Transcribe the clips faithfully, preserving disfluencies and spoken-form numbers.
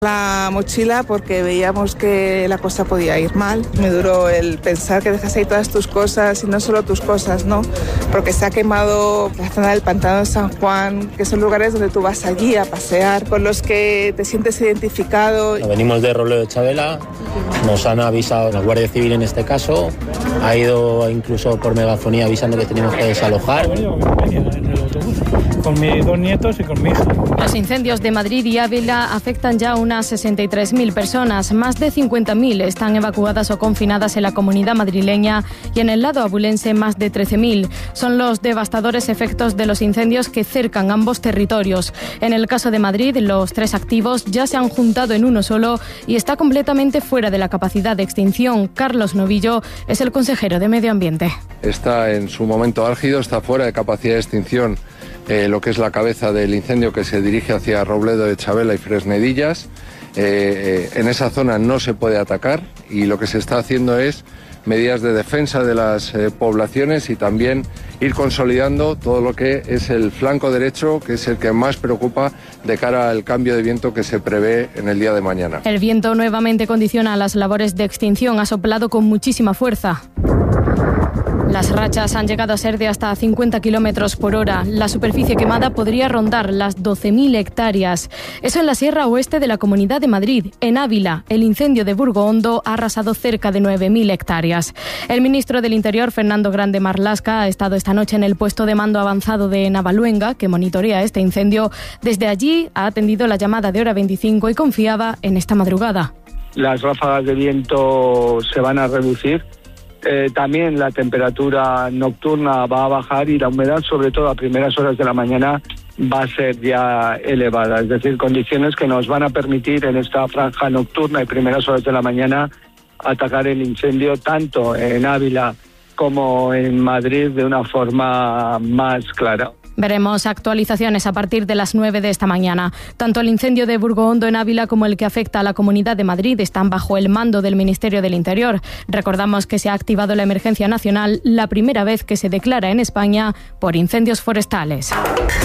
La mochila porque veíamos que la cosa podía ir mal. Me duró el pensar que dejas ahí todas tus cosas y no solo tus cosas, ¿no? Porque se ha quemado la zona del pantano de San Juan, que son lugares donde tú vas allí a pasear, con los que te sientes identificado. Venimos de Robledo de Chabela, nos han avisado, la Guardia Civil en este caso, ha ido incluso por megafonía avisando que tenemos que desalojar. Con mis dos nietos y con mi hija. Los incendios de Madrid y Ávila afectan ya a unas sesenta y tres mil personas. Más de cincuenta mil están evacuadas o confinadas en la comunidad madrileña y en el lado abulense más de trece mil. Son los devastadores efectos de los incendios que cercan ambos territorios. En el caso de Madrid, los tres activos ya se han juntado en uno solo y está completamente fuera de la capacidad de extinción. Carlos Novillo es el consejero de Medio Ambiente. Está en su momento álgido, está fuera de capacidad de extinción. Eh, lo que es la cabeza del incendio que se dirige hacia Robledo de Chabela y Fresnedillas. Eh, eh, en esa zona no se puede atacar y lo que se está haciendo es medidas de defensa de las eh, poblaciones y también ir consolidando todo lo que es el flanco derecho, que es el que más preocupa de cara al cambio de viento que se prevé en el día de mañana. El viento nuevamente condiciona las labores de extinción, ha soplado con muchísima fuerza. Las rachas han llegado a ser de hasta cincuenta kilómetros por hora. La superficie quemada podría rondar las doce mil hectáreas. Eso en la sierra oeste de la Comunidad de Madrid. En Ávila, el incendio de Burgo Hondo ha arrasado cerca de nueve mil hectáreas. El ministro del Interior, Fernando Grande Marlaska, ha estado esta noche en el puesto de mando avanzado de Navaluenga, que monitorea este incendio. Desde allí ha atendido la llamada de hora veinticinco y confiaba en esta madrugada. Las ráfagas de viento se van a reducir. Eh, también la temperatura nocturna va a bajar y la humedad, sobre todo a primeras horas de la mañana, va a ser ya elevada. Es decir, condiciones que nos van a permitir en esta franja nocturna y primeras horas de la mañana atacar el incendio tanto en Ávila como en Madrid de una forma más clara. Veremos actualizaciones a partir de las nueve de esta mañana. Tanto el incendio de Burgo Hondo en Ávila como el que afecta a la Comunidad de Madrid están bajo el mando del Ministerio del Interior. Recordamos que se ha activado la emergencia nacional, la primera vez que se declara en España por incendios forestales.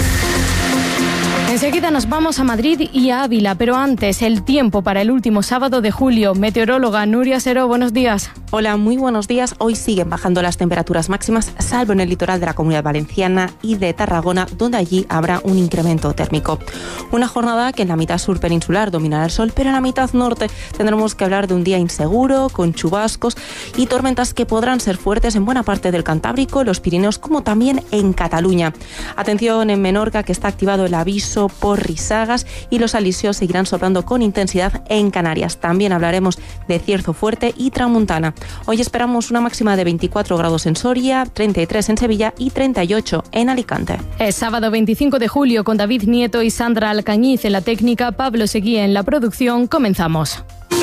Enseguida nos vamos a Madrid y a Ávila, pero antes el tiempo para el último sábado de julio. Meteoróloga Nuria Seró, buenos días. Hola, muy buenos días. Hoy siguen bajando las temperaturas máximas, salvo en el litoral de la Comunidad Valenciana y de Tarragona, donde allí habrá un incremento térmico. Una jornada que en la mitad sur peninsular dominará el sol, pero en la mitad norte tendremos que hablar de un día inseguro, con chubascos y tormentas que podrán ser fuertes en buena parte del Cantábrico, los Pirineos, como también en Cataluña. Atención en Menorca, que está activado el aviso por risagas, y los alisios seguirán soplando con intensidad en Canarias. También hablaremos de cierzo fuerte y tramuntana. Hoy esperamos una máxima de veinticuatro grados en Soria, treinta y tres en Sevilla y treinta y ocho en Alicante. Es sábado veinticinco de julio con David Nieto y Sandra Alcañiz en la técnica, Pablo Seguía en la producción. Comenzamos.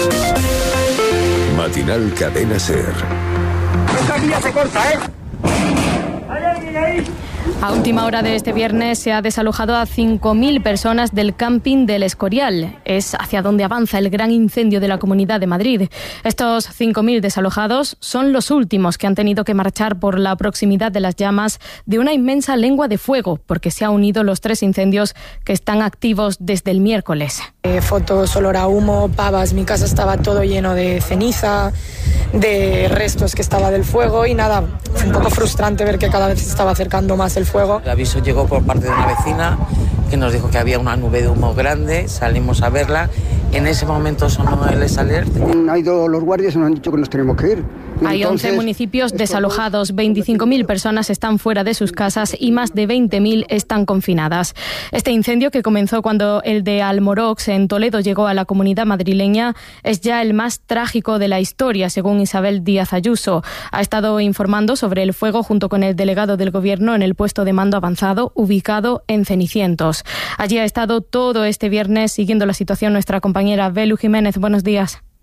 Matinal Cadena SER. Esta vía se corta, ¿eh? ¿Hay alguien ahí? A última hora de este viernes se ha desalojado a cinco mil personas del camping del Escorial. Es hacia donde avanza el gran incendio de la Comunidad de Madrid. Estos cinco mil desalojados son los últimos que han tenido que marchar por la proximidad de las llamas de una inmensa lengua de fuego, porque se han unido los tres incendios que están activos desde el miércoles. Eh, fotos, olor a humo, pavas, mi casa estaba todo lleno de ceniza, de restos que estaba del fuego y nada, fue un poco frustrante ver que cada vez se estaba acercando más el fuego. El aviso llegó por parte de una vecina que nos dijo que había una nube de humo grande, salimos a verla, en ese momento sonó el S alert. Han ido los guardias y nos han dicho que nos tenemos que ir. Hay Entonces, once municipios desalojados, veinticinco mil personas están fuera de sus casas y más de veinte mil están confinadas. Este incendio, que comenzó cuando el de Almorox en Toledo llegó a la Comunidad madrileña, es ya el más trágico de la historia, según Isabel Díaz Ayuso. Ha estado informando sobre el fuego junto con el delegado del Gobierno en el puesto de mando avanzado, ubicado en Cenicientos. Allí ha estado todo este viernes siguiendo la situación nuestra compañera Belu Jiménez. Buenos días.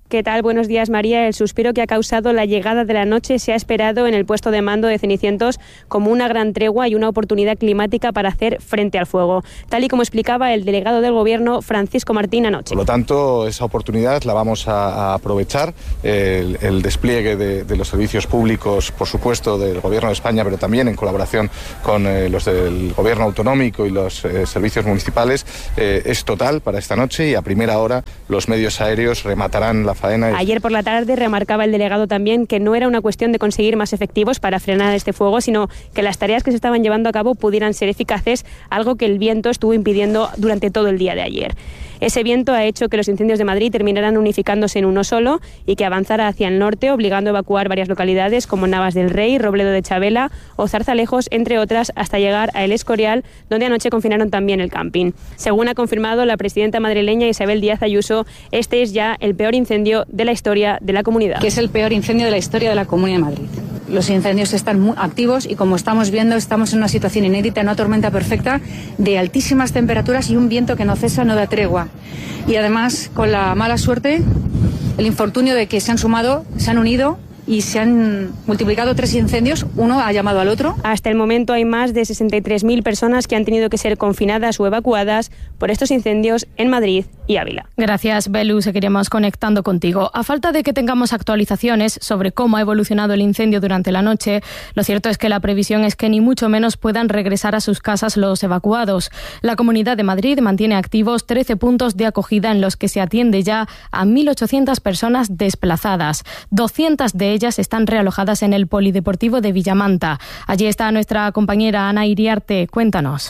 ¿Qué tal? Buenos días, María. El suspiro que ha causado la llegada de la noche se ha esperado en el puesto de mando de Cenicientos como una gran tregua y una oportunidad climática para hacer frente al fuego, tal y como explicaba el delegado del Gobierno, Francisco Martín, anoche. Por lo tanto, esa oportunidad la vamos a, a aprovechar. El, el despliegue de, de los servicios públicos, por supuesto, del Gobierno de España, pero también en colaboración con eh, los del Gobierno autonómico y los eh, servicios municipales, eh, es total para esta noche y a primera hora los medios aéreos rematarán la faena. Ayer por la tarde remarcaba el delegado también que no era una cuestión de conseguir más efectivos para frenar este fuego, sino que las tareas que se estaban llevando a cabo pudieran ser eficaces, algo que el viento estuvo impidiendo durante todo el día de ayer. Ese viento ha hecho que los incendios de Madrid terminaran unificándose en uno solo y que avanzara hacia el norte, obligando a evacuar varias localidades como Navas del Rey, Robledo de Chabela o Zarzalejos, entre otras, hasta llegar a El Escorial, donde anoche confinaron también el camping. Según ha confirmado la presidenta madrileña Isabel Díaz Ayuso, este es ya el peor incendio de la historia de la comunidad. Que es el peor incendio de la historia de la Comunidad de Madrid. Los incendios están muy activos y, como estamos viendo, estamos en una situación inédita, en una tormenta perfecta de altísimas temperaturas y un viento que no cesa, no da tregua. Y además, con la mala suerte, el infortunio de que se han sumado, se han unido y se han multiplicado tres incendios, uno ha llamado al otro. Hasta el momento hay más de sesenta y tres mil personas que han tenido que ser confinadas o evacuadas por estos incendios en Madrid y Ávila. Gracias, Belu. Seguiremos conectando contigo. A falta de que tengamos actualizaciones sobre cómo ha evolucionado el incendio durante la noche, lo cierto es que la previsión es que ni mucho menos puedan regresar a sus casas los evacuados. La Comunidad de Madrid mantiene activos trece puntos de acogida en los que se atiende ya a mil ochocientas personas desplazadas. doscientas de ellas están realojadas en el Polideportivo de Villamanta. Allí está nuestra compañera Ana Iriarte. Cuéntanos.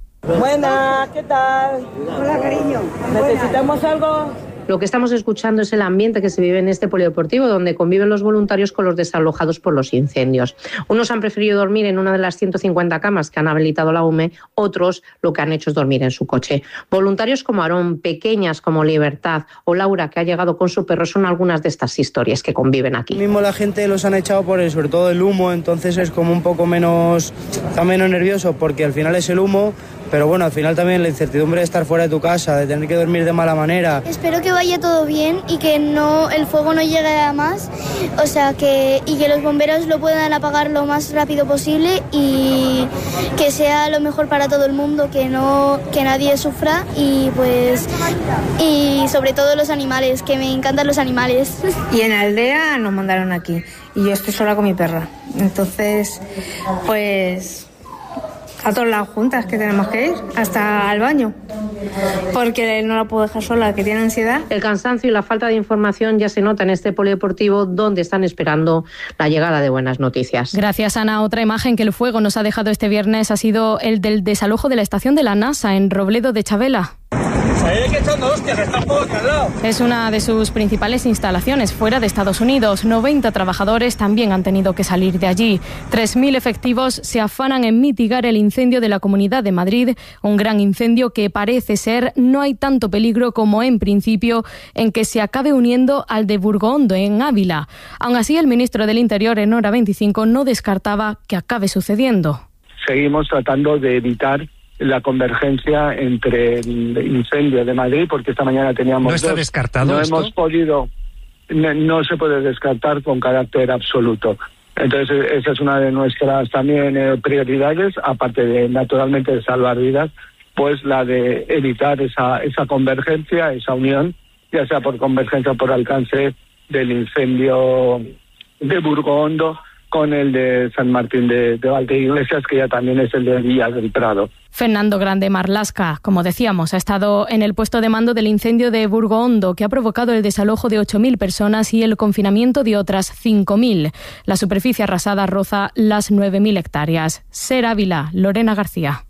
Buenas, ¿qué tal? Hola, cariño. ¿Necesitamos algo? Lo que estamos escuchando es el ambiente que se vive en este polideportivo, donde conviven los voluntarios con los desalojados por los incendios. Unos han preferido dormir en una de las ciento cincuenta camas que han habilitado la U M E, otros lo que han hecho es dormir en su coche. Voluntarios como Aarón, pequeñas como Libertad o Laura, que ha llegado con su perro, son algunas de estas historias que conviven aquí. Mismo la gente los han echado por el, sobre todo el humo, entonces es como un poco menos, está menos nervioso, porque al final es el humo. Pero bueno, al final también la incertidumbre de estar fuera de tu casa, de tener que dormir de mala manera. Espero que vaya todo bien y que no el fuego no llegue a más, o sea, que y que los bomberos lo puedan apagar lo más rápido posible y que sea lo mejor para todo el mundo, que no que nadie sufra y pues y sobre todo los animales, que me encantan los animales. Y en la aldea nos mandaron aquí y yo estoy sola con mi perra. Entonces, pues a todas las juntas que tenemos que ir, hasta al baño, porque no la puedo dejar sola, que tiene ansiedad. El cansancio y la falta de información ya se nota en este polideportivo, donde están esperando la llegada de buenas noticias. Gracias, Ana. Otra imagen que el fuego nos ha dejado este viernes ha sido el del desalojo de la estación de la NASA en Robledo de Chabela. Es una de sus principales instalaciones fuera de Estados Unidos. noventa trabajadores también han tenido que salir de allí. tres mil efectivos se afanan en mitigar el incendio de la Comunidad de Madrid, un gran incendio que parece ser no hay tanto peligro como en principio en que se acabe uniendo al de Burgondo en Ávila. Aún así, el ministro del Interior en Hora veinticinco no descartaba que acabe sucediendo. Seguimos tratando de evitar la convergencia entre el incendio de Madrid, porque esta mañana teníamos ¿No está dos. descartado No esto? hemos podido, no, no se puede descartar con carácter absoluto. Entonces, esa es una de nuestras también eh, prioridades, aparte de, naturalmente, de salvar vidas, pues la de evitar esa, esa convergencia, esa unión, ya sea por convergencia o por alcance del incendio de Burgondo con el de San Martín de, de Valdeiglesias, que ya también es el de Villa del Prado. Fernando Grande Marlasca, como decíamos, ha estado en el puesto de mando del incendio de Burgondo, que ha provocado el desalojo de ocho mil personas y el confinamiento de otras cinco mil. La superficie arrasada roza las nueve mil hectáreas. Ser Ávila, Lorena García.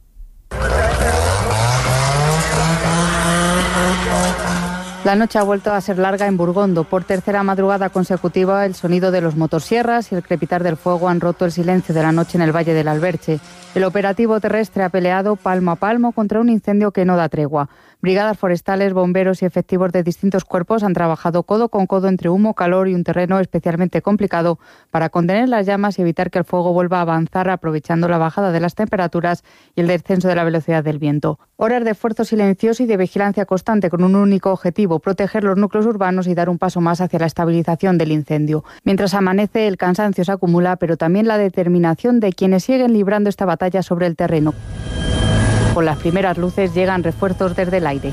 La noche ha vuelto a ser larga en Burgondo. Por tercera madrugada consecutiva, el sonido de los motosierras y el crepitar del fuego han roto el silencio de la noche en el Valle del Alberche. El operativo terrestre ha peleado palmo a palmo contra un incendio que no da tregua. Brigadas forestales, bomberos y efectivos de distintos cuerpos han trabajado codo con codo entre humo, calor y un terreno especialmente complicado para contener las llamas y evitar que el fuego vuelva a avanzar, aprovechando la bajada de las temperaturas y el descenso de la velocidad del viento. Horas de esfuerzo silencioso y de vigilancia constante con un único objetivo: proteger los núcleos urbanos y dar un paso más hacia la estabilización del incendio. Mientras amanece, el cansancio se acumula, pero también la determinación de quienes siguen librando esta batalla sobre el terreno. Con las primeras luces llegan refuerzos desde el aire.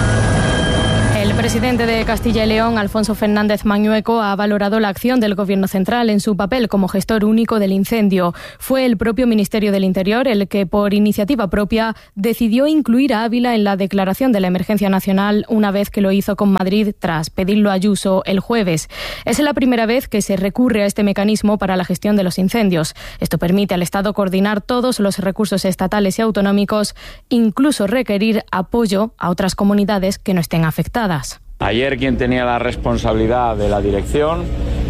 El presidente de Castilla y León, Alfonso Fernández Mañueco, ha valorado la acción del Gobierno central en su papel como gestor único del incendio. Fue el propio Ministerio del Interior el que, por iniciativa propia, decidió incluir a Ávila en la declaración de la emergencia nacional, una vez que lo hizo con Madrid tras pedirlo a Ayuso el jueves. Es la primera vez que se recurre a este mecanismo para la gestión de los incendios. Esto permite al Estado coordinar todos los recursos estatales y autonómicos, incluso requerir apoyo a otras comunidades que no estén afectadas. Ayer quien tenía la responsabilidad de la dirección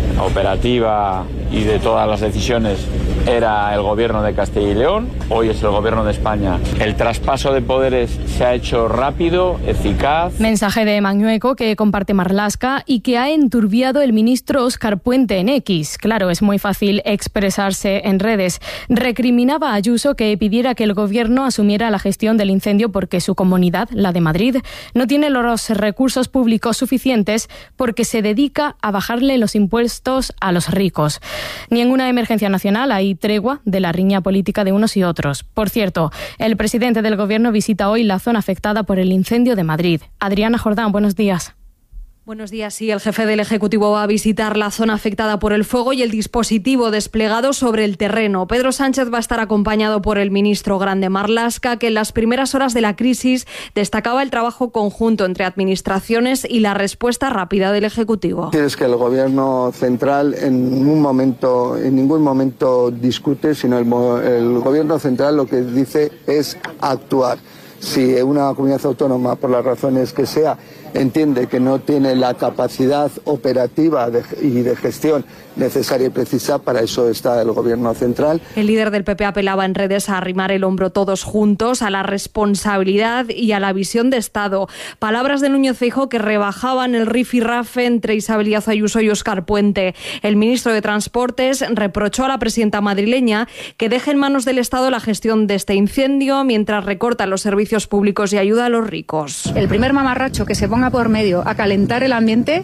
operativa y de todas las decisiones era el Gobierno de Castilla y León, hoy es el Gobierno de España. El traspaso de poderes se ha hecho rápido, eficaz. Mensaje de Mañueco que comparte Marlaska y que ha enturbiado el ministro Óscar Puente en X. Claro, es muy fácil expresarse en redes. Recriminaba a Ayuso que pidiera que el Gobierno asumiera la gestión del incendio porque su comunidad, la de Madrid, no tiene los recursos públicos suficientes porque se dedica a bajarle los impuestos a los ricos. Ni en una emergencia nacional hay tregua de la riña política de unos y otros. Por cierto, el presidente del Gobierno visita hoy la zona afectada por el incendio de Madrid. Adriana Jordán, buenos días. Buenos días. Sí, el jefe del Ejecutivo va a visitar la zona afectada por el fuego y el dispositivo desplegado sobre el terreno. Pedro Sánchez va a estar acompañado por el ministro Grande Marlaska, que en las primeras horas de la crisis destacaba el trabajo conjunto entre administraciones y la respuesta rápida del Ejecutivo. Es que el Gobierno central en un momento, en ningún momento discute, sino el, el Gobierno central lo que dice es actuar. Si una comunidad autónoma, por las razones que sea, entiende que no tiene la capacidad operativa de, y de gestión necesaria y precisa, para eso está el Gobierno central. El líder del P P apelaba en redes a arrimar el hombro todos juntos, a la responsabilidad y a la visión de Estado. Palabras de Núñez Feijóo que rebajaban el rifirrafe entre Isabel Díaz Ayuso y Óscar Puente. El ministro de Transportes reprochó a la presidenta madrileña que deje en manos del Estado la gestión de este incendio mientras recorta los servicios públicos y ayuda a los ricos. El primer mamarracho que se ponga por medio a calentar el ambiente,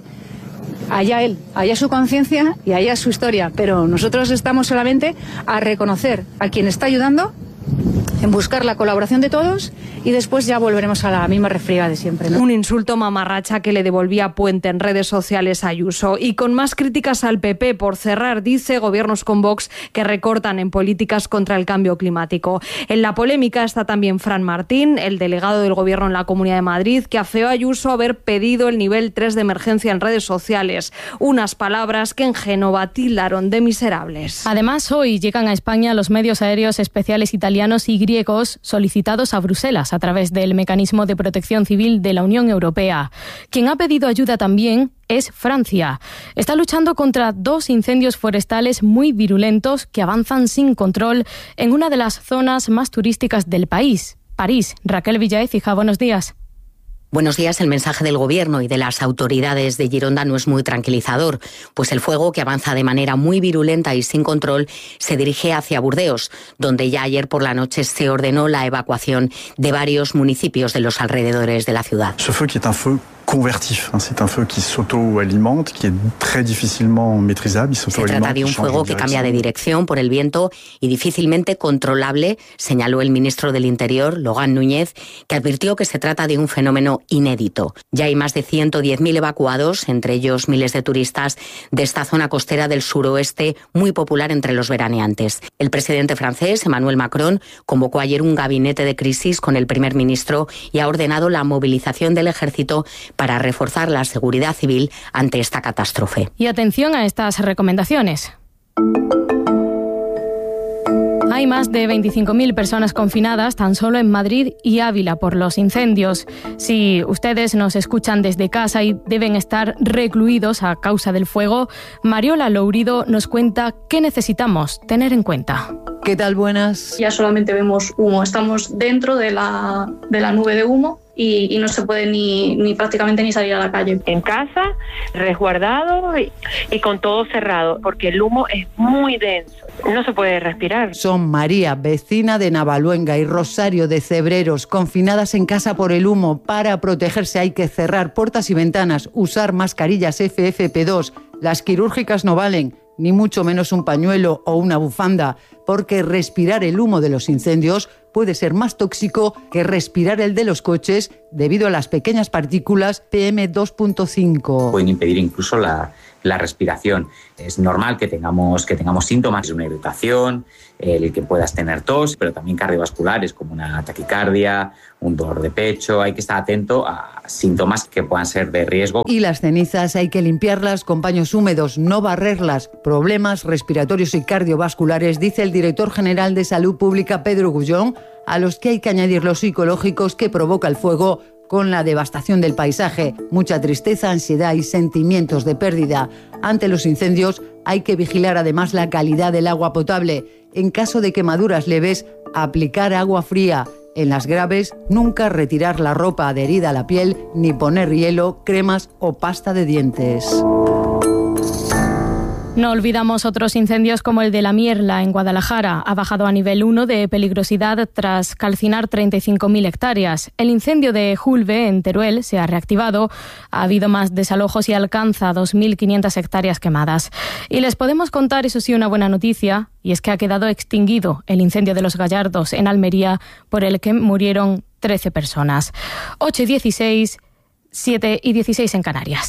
allá él, allá su conciencia y allá su historia. Pero nosotros estamos solamente a reconocer a quien está ayudando, en buscar la colaboración de todos y después ya volveremos a la misma refriega de siempre, ¿no? Un insulto mamarracha que le devolvía Puente en redes sociales a Ayuso. Y con más críticas al P P por cerrar, dice, gobiernos con Vox que recortan en políticas contra el cambio climático. En la polémica está también Fran Martín, el delegado del Gobierno en la Comunidad de Madrid, que afeó a Ayuso haber pedido el nivel tres de emergencia en redes sociales. Unas palabras que en Génova tildaron de miserables. Además, hoy llegan a España los medios aéreos especiales italianos y griegos solicitados a Bruselas a través del Mecanismo de Protección Civil de la Unión Europea. Quien ha pedido ayuda también es Francia. Está luchando contra dos incendios forestales muy virulentos que avanzan sin control en una de las zonas más turísticas del país, París. Raquel Villaécija, buenos días. Buenos días. El mensaje del Gobierno y de las autoridades de Gironda no es muy tranquilizador, pues el fuego, que avanza de manera muy virulenta y sin control, se dirige hacia Burdeos, donde ya ayer por la noche se ordenó la evacuación de varios municipios de los alrededores de la ciudad. Ce feu qui est un feu convertif, c'est un feu qui s'auto-alimente, qui est très difficilement maîtrisable. Se trata de un fuego que cambia de dirección por el viento y difícilmente controlable, señaló el ministro del Interior, Logan Núñez, que advirtió que se trata de un fenómeno inédito. Ya hay más de ciento diez mil evacuados, entre ellos miles de turistas, de esta zona costera del suroeste, muy popular entre los veraneantes. El presidente francés, Emmanuel Macron, convocó ayer un gabinete de crisis con el primer ministro y ha ordenado la movilización del ejército para reforzar la seguridad civil ante esta catástrofe. Y atención a estas recomendaciones. Hay más de veinticinco mil personas confinadas tan solo en Madrid y Ávila por los incendios. Si ustedes nos escuchan desde casa y deben estar recluidos a causa del fuego, Mariola Lourido nos cuenta qué necesitamos tener en cuenta. ¿Qué tal? Buenas. Ya solamente vemos humo, estamos dentro de la, de la nube de humo. Y, y no se puede ni, ni prácticamente ni salir a la calle. En casa, resguardado y, y con todo cerrado, porque el humo es muy denso, no se puede respirar. Son María, vecina de Navaluenga, y Rosario de Cebreros, confinadas en casa por el humo. Para protegerse hay que cerrar puertas y ventanas, usar mascarillas F F P dos. Las quirúrgicas no valen, ni mucho menos un pañuelo o una bufanda, porque respirar el humo de los incendios puede ser más tóxico que respirar el de los coches debido a las pequeñas partículas P M dos punto cinco. Pueden impedir incluso la, la respiración. Es normal que tengamos, que tengamos síntomas, una irritación, el que puedas tener tos, pero también cardiovasculares como una taquicardia, un dolor de pecho. Hay que estar atento a síntomas que puedan ser de riesgo. Y las cenizas hay que limpiarlas con paños húmedos, no barrerlas. Problemas respiratorios y cardiovasculares, dice el director general de Salud Pública, Pedro Gullón, a los que hay que añadir los psicológicos que provoca el fuego con la devastación del paisaje, mucha tristeza, ansiedad y sentimientos de pérdida. Ante los incendios hay que vigilar además la calidad del agua potable. En caso de quemaduras leves, aplicar agua fría. En las graves, nunca retirar la ropa adherida a la piel ni poner hielo, cremas o pasta de dientes. No olvidamos otros incendios como el de La Mierla, en Guadalajara. Ha bajado a nivel uno de peligrosidad tras calcinar treinta y cinco mil hectáreas. El incendio de Julve, en Teruel, se ha reactivado. Ha habido más desalojos y alcanza dos mil quinientas hectáreas quemadas. Y les podemos contar, eso sí, una buena noticia, y es que ha quedado extinguido el incendio de Los Gallardos, en Almería, por el que murieron trece personas. ocho y dieciséis, siete y dieciséis en Canarias.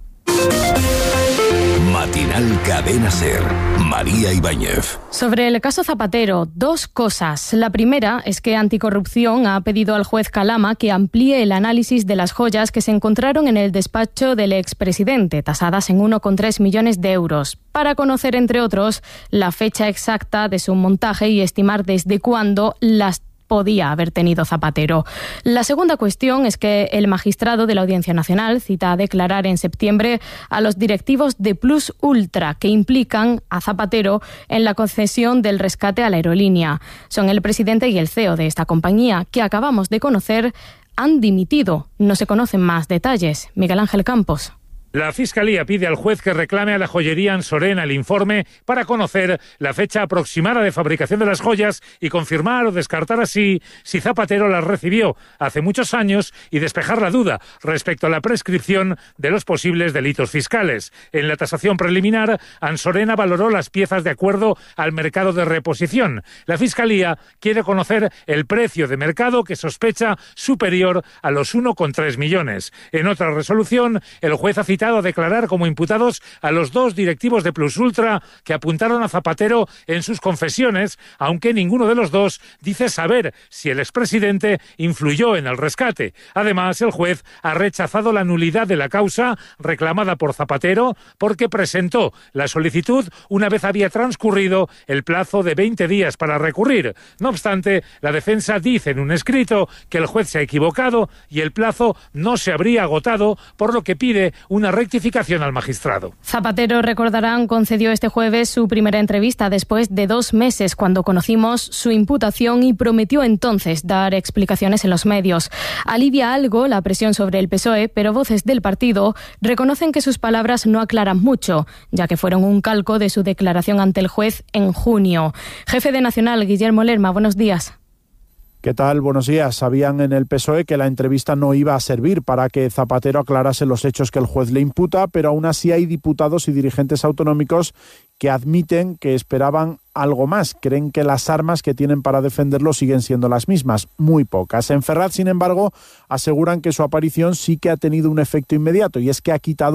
Matinal Cadena SER, María Ibáñez. Sobre el caso Zapatero, dos cosas. La primera es que Anticorrupción ha pedido al juez Calama que amplíe el análisis de las joyas que se encontraron en el despacho del expresidente, tasadas en uno coma tres millones de euros, para conocer, entre otros, la fecha exacta de su montaje y estimar desde cuándo las podía haber tenido Zapatero. La segunda cuestión es que el magistrado de la Audiencia Nacional cita a declarar en septiembre a los directivos de Plus Ultra que implican a Zapatero en la concesión del rescate a la aerolínea. Son el presidente y el C E O de esta compañía, que acabamos de conocer, han dimitido. No se conocen más detalles. Miguel Ángel Campos. La Fiscalía pide al juez que reclame a la joyería Ansorena el informe para conocer la fecha aproximada de fabricación de las joyas y confirmar o descartar así si Zapatero las recibió hace muchos años y despejar la duda respecto a la prescripción de los posibles delitos fiscales. En la tasación preliminar, Ansorena valoró las piezas de acuerdo al mercado de reposición. La Fiscalía quiere conocer el precio de mercado, que sospecha superior a los uno coma tres millones. En otra resolución, el juez ha citado a declarar como imputados a los dos directivos de Plus Ultra que apuntaron a Zapatero en sus confesiones, aunque ninguno de los dos dice saber si el expresidente influyó en el rescate. Además, el juez ha rechazado la nulidad de la causa reclamada por Zapatero porque presentó la solicitud una vez había transcurrido el plazo de veinte días para recurrir. No obstante, la defensa dice en un escrito que el juez se ha equivocado y el plazo no se habría agotado, por lo que pide una rectificación al magistrado. Zapatero, recordarán, concedió este jueves su primera entrevista después de dos meses, cuando conocimos su imputación, y prometió entonces dar explicaciones en los medios. Alivia algo la presión sobre el P S O E, pero voces del partido reconocen que sus palabras no aclaran mucho, ya que fueron un calco de su declaración ante el juez en junio. Jefe de Nacional, Guillermo Lerma, buenos días. ¿Qué tal? Buenos días. Sabían en el P S O E que la entrevista no iba a servir para que Zapatero aclarase los hechos que el juez le imputa, pero aún así hay diputados y dirigentes autonómicos que admiten que esperaban algo más. Creen que las armas que tienen para defenderlo siguen siendo las mismas, muy pocas. En Ferraz, sin embargo, aseguran que su aparición sí que ha tenido un efecto inmediato, y es que ha quitado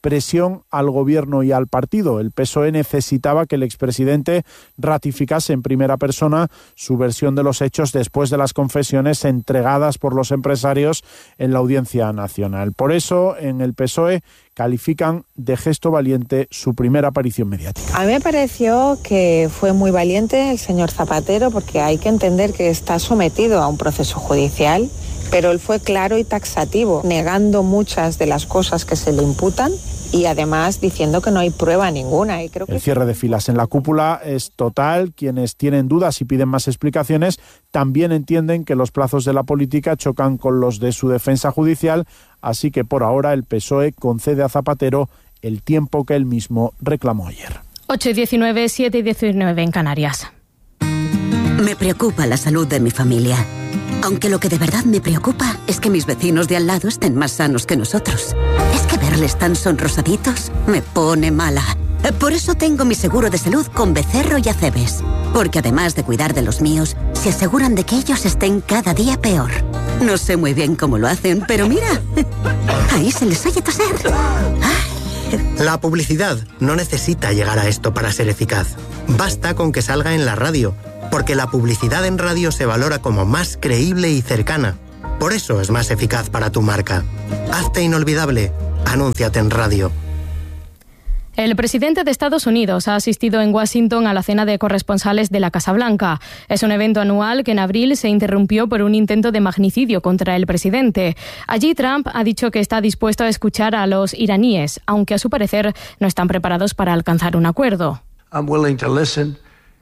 presión al gobierno y al partido. El P S O E necesitaba que el expresidente ratificase en primera persona su versión de los hechos después de las confesiones entregadas por los empresarios en la Audiencia Nacional. Por eso, en el P S O E califican de gesto valiente su primera aparición mediática. A mí me pareció que fue muy valiente el señor Zapatero, porque hay que entender que está sometido a un proceso judicial, pero él fue claro y taxativo, negando muchas de las cosas que se le imputan y además diciendo que no hay prueba ninguna. Y creo que el cierre de filas en la cúpula es total. Quienes tienen dudas y piden más explicaciones también entienden que los plazos de la política chocan con los de su defensa judicial, así que por ahora el P S O E concede a Zapatero el tiempo que él mismo reclamó ayer. ocho y diecinueve, siete y diecinueve en Canarias. Me preocupa la salud de mi familia. Aunque lo que de verdad me preocupa es que mis vecinos de al lado estén más sanos que nosotros. Es que verles tan sonrosaditos me pone mala. Por eso tengo mi seguro de salud con Becerro y Acebes. Porque además de cuidar de los míos, se aseguran de que ellos estén cada día peor. No sé muy bien cómo lo hacen, pero mira, ahí se les oye toser. La publicidad no necesita llegar a esto para ser eficaz. Basta con que salga en la radio, porque la publicidad en radio se valora como más creíble y cercana. Por eso es más eficaz para tu marca. Hazte inolvidable. Anúnciate en radio. El presidente de Estados Unidos ha asistido en Washington a la cena de corresponsales de la Casa Blanca. Es un evento anual que en abril se interrumpió por un intento de magnicidio contra el presidente. Allí Trump ha dicho que está dispuesto a escuchar a los iraníes, aunque a su parecer no están preparados para alcanzar un acuerdo. I'm willing to listen.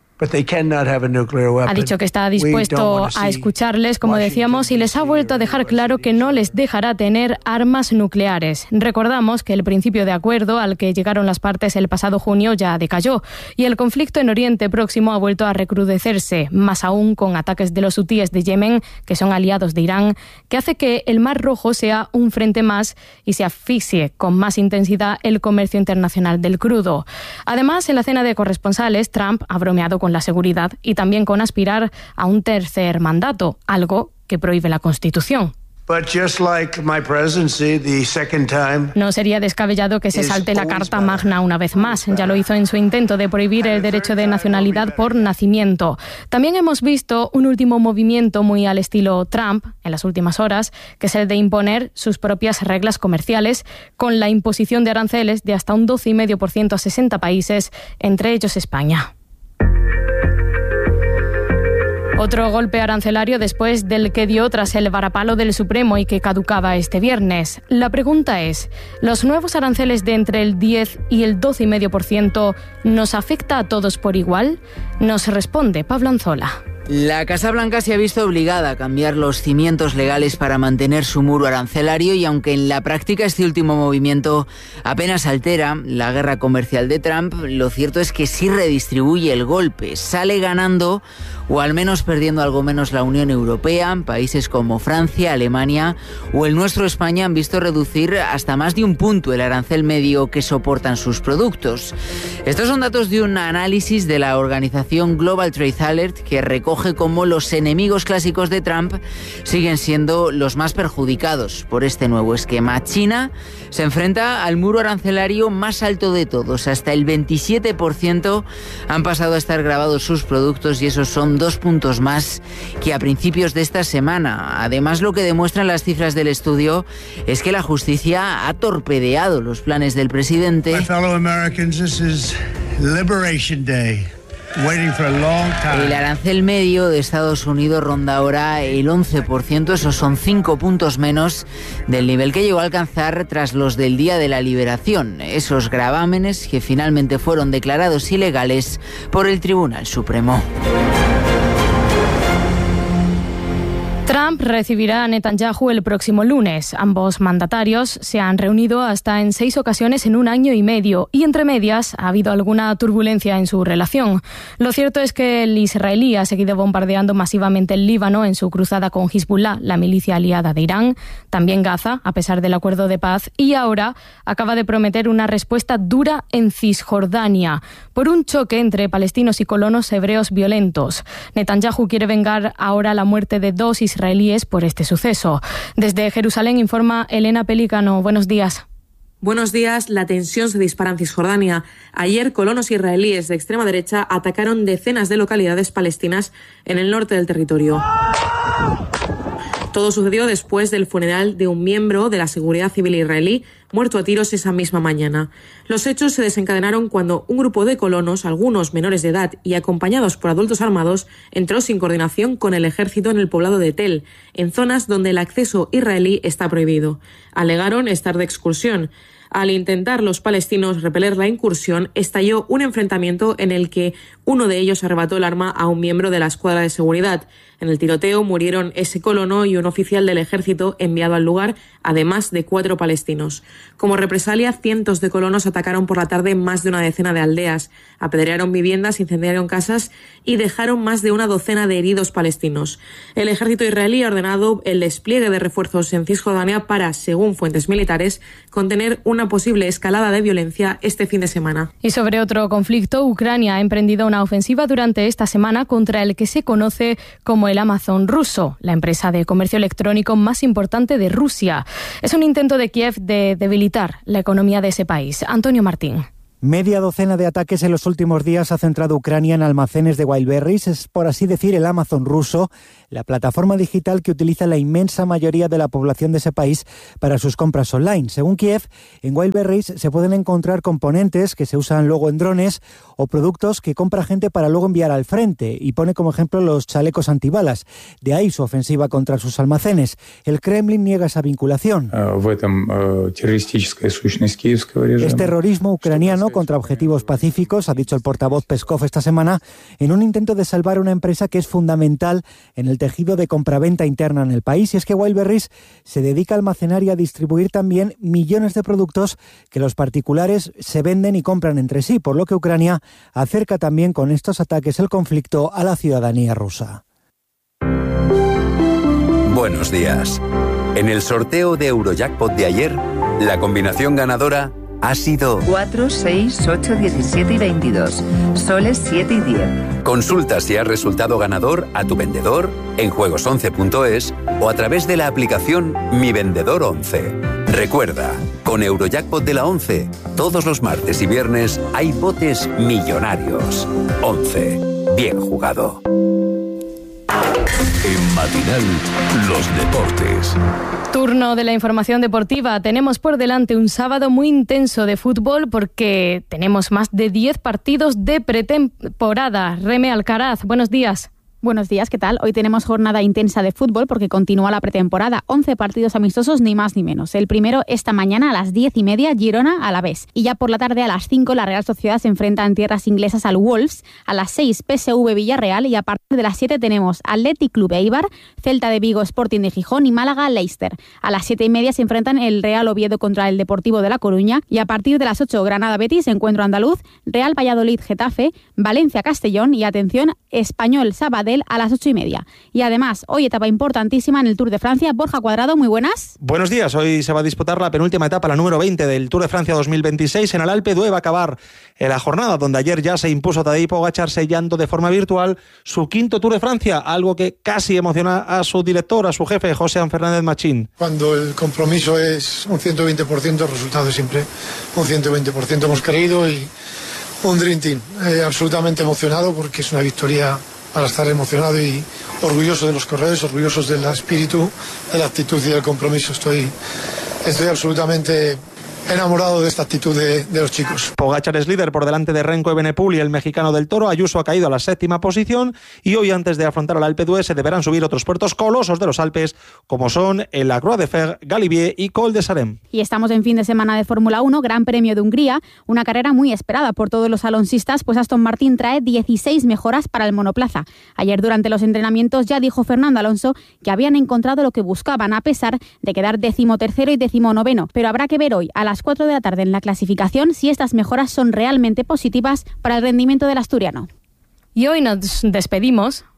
Ha dicho que está dispuesto a escucharles, como decíamos, y les ha vuelto a dejar claro que no les dejará tener armas nucleares. Recordamos que el principio de acuerdo al que llegaron las partes el pasado junio ya decayó y el conflicto en Oriente Próximo ha vuelto a recrudecerse, más aún con ataques de los hutíes de Yemen, que son aliados de Irán, que hace que el Mar Rojo sea un frente más y se asfixie con más intensidad el comercio internacional del crudo. Además, en la cena de corresponsales, Trump ha bromeado con la seguridad y también con aspirar a un tercer mandato, algo que prohíbe la Constitución. No sería descabellado que se salte la Carta Magna una vez más. Ya lo hizo en su intento de prohibir el derecho de nacionalidad por nacimiento. También hemos visto un último movimiento muy al estilo Trump en las últimas horas, que es el de imponer sus propias reglas comerciales con la imposición de aranceles de hasta un doce coma cinco por ciento a sesenta países, entre ellos España. Otro golpe arancelario después del que dio tras el varapalo del Supremo y que caducaba este viernes. La pregunta es, ¿los nuevos aranceles de entre el diez y el doce coma cinco por ciento nos afecta a todos por igual? Nos responde Pablo Anzola. La Casa Blanca se ha visto obligada a cambiar los cimientos legales para mantener su muro arancelario y aunque en la práctica este último movimiento apenas altera la guerra comercial de Trump, lo cierto es que sí redistribuye el golpe. Sale ganando o al menos perdiendo algo menos la Unión Europea. Países como Francia, Alemania o el nuestro España han visto reducir hasta más de un punto el arancel medio que soportan sus productos. Estos son datos de un análisis de la organización Global Trade Alert que recoge cómo los enemigos clásicos de Trump siguen siendo los más perjudicados por este nuevo esquema. China se enfrenta al muro arancelario más alto de todos. Hasta el veintisiete por ciento han pasado a estar grabados sus productos y esos son dos puntos más que a principios de esta semana. Además, lo que demuestran las cifras del estudio es que la justicia ha torpedeado los planes del presidente. My fellow Americans, this is Liberation Day. El arancel medio de Estados Unidos ronda ahora el once por ciento, esos son cinco puntos menos del nivel que llegó a alcanzar tras los del Día de la Liberación, esos gravámenes que finalmente fueron declarados ilegales por el Tribunal Supremo. Trump recibirá a Netanyahu el próximo lunes. Ambos mandatarios se han reunido hasta en seis ocasiones en un año y medio y entre medias ha habido alguna turbulencia en su relación. Lo cierto es que el israelí ha seguido bombardeando masivamente el Líbano en su cruzada con Hezbollah, la milicia aliada de Irán, también Gaza, a pesar del acuerdo de paz, y ahora acaba de prometer una respuesta dura en Cisjordania por un choque entre palestinos y colonos hebreos violentos. Netanyahu quiere vengar ahora la muerte de dos israelíes israelíes por este suceso. Desde Jerusalén informa Elena Pelícano. Buenos días. Buenos días. La tensión se dispara en Cisjordania. Ayer, colonos israelíes de extrema derecha atacaron decenas de localidades palestinas en el norte del territorio. Todo sucedió después del funeral de un miembro de la seguridad civil israelí muerto a tiros esa misma mañana. Los hechos se desencadenaron cuando un grupo de colonos, algunos menores de edad y acompañados por adultos armados, entró sin coordinación con el ejército en el poblado de Tel, en zonas donde el acceso israelí está prohibido. Alegaron estar de excursión. Al intentar los palestinos repeler la incursión, estalló un enfrentamiento en el que uno de ellos arrebató el arma a un miembro de la escuadra de seguridad. En el tiroteo murieron ese colono y un oficial del ejército enviado al lugar, además de cuatro palestinos. Como represalia, cientos de colonos atacaron por la tarde más de una decena de aldeas, apedrearon viviendas, incendiaron casas y dejaron más de una docena de heridos palestinos. El ejército israelí ha ordenado el despliegue de refuerzos en Cisjordania para, según fuentes militares, contener una posible escalada de violencia este fin de semana. Y sobre otro conflicto, Ucrania ha emprendido una ofensiva durante esta semana contra el que se conoce como el Amazon ruso, la empresa de comercio electrónico más importante de Rusia. Es un intento de Kiev de debilitar la economía de ese país. Antonio Martín. Media docena de ataques en los últimos días ha centrado Ucrania en almacenes de Wildberries, es por así decir el Amazon ruso, la plataforma digital que utiliza la inmensa mayoría de la población de ese país para sus compras online. Según Kiev, en Wildberries se pueden encontrar componentes que se usan luego en drones o productos que compra gente para luego enviar al frente, y pone como ejemplo los chalecos antibalas. De ahí su ofensiva contra sus almacenes. El Kremlin niega esa vinculación. Es terrorismo ucraniano contra objetivos pacíficos, ha dicho el portavoz Peskov esta semana, en un intento de salvar una empresa que es fundamental en el tejido de compraventa interna en el país. Y es que Wildberries se dedica a almacenar y a distribuir también millones de productos que los particulares se venden y compran entre sí, por lo que Ucrania acerca también con estos ataques el conflicto a la ciudadanía rusa. Buenos días. En el sorteo de Eurojackpot de ayer, la combinación ganadora ha sido cuatro, seis, ocho, diecisiete y veintidós. Soles siete y diez. Consulta si has resultado ganador a tu vendedor en juegos once punto es o a través de la aplicación Mi Vendedor once. Recuerda, con Eurojackpot de la once, todos los martes y viernes hay botes millonarios. once. Bien jugado. En Matinal, los deportes. Turno de la información deportiva. Tenemos por delante un sábado muy intenso de fútbol porque tenemos más de diez partidos de pretemporada. Reme Alcaraz, buenos días. Buenos días, ¿qué tal? Hoy tenemos jornada intensa de fútbol porque continúa la pretemporada. once partidos amistosos, ni más ni menos. El primero esta mañana a las diez y media, Girona Alavés. Y ya por la tarde a las cinco, la Real Sociedad se enfrenta en tierras inglesas al Wolves. A las seis, P S V Villarreal. Y a partir de las siete tenemos Athletic Club Eibar, Celta de Vigo Sporting de Gijón y Málaga Leicester. A las siete y media se enfrentan el Real Oviedo contra el Deportivo de La Coruña. Y a partir de las ocho, Granada Betis, Encuentro Andaluz, Real Valladolid Getafe, Valencia Castellón y atención, Español Sabadell a las ocho y media. Y además, hoy etapa importantísima en el Tour de Francia. Borja Cuadrado, muy buenas. Buenos días. Hoy se va a disputar la penúltima etapa, la número veinte del Tour de Francia dos mil veintiséis en el Alpe d'Huez. Va a acabar en la jornada donde ayer ya se impuso Tadej Pogačar sellando de forma virtual su quinto Tour de Francia, algo que casi emociona a su director, a su jefe, José Fernández Machín. Cuando el compromiso es un ciento veinte por ciento, el resultado es siempre un ciento veinte por ciento. Hemos creído y un Dream Team. Eh, absolutamente emocionado porque es una victoria para estar emocionado y orgulloso de los corredores, orgullosos del espíritu, de la actitud y del compromiso. Estoy, estoy absolutamente enamorado de esta actitud de, de los chicos. Pogačar es líder por delante de Renko Evenepoel y el mexicano del Toro. Ayuso ha caído a la séptima posición y hoy, antes de afrontar el Alpe d'Huez, se deberán subir otros puertos colosos de los Alpes, como son el La Croix de Fer, Galibier y Col de Sarem. Y estamos en fin de semana de Fórmula uno, Gran Premio de Hungría, una carrera muy esperada por todos los alonsistas, pues Aston Martin trae dieciséis mejoras para el monoplaza. Ayer durante los entrenamientos ya dijo Fernando Alonso que habían encontrado lo que buscaban, a pesar de quedar decimotercero y decimonoveno, pero habrá que ver hoy a la las cuatro de la tarde en la clasificación si estas mejoras son realmente positivas para el rendimiento del asturiano. Y hoy nos despedimos